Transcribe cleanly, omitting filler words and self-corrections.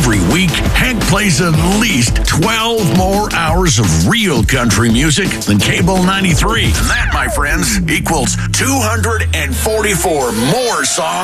Every week, Hank plays at least 12 more hours of real country music than Cable 93. And that, my friends, equals 244 more songs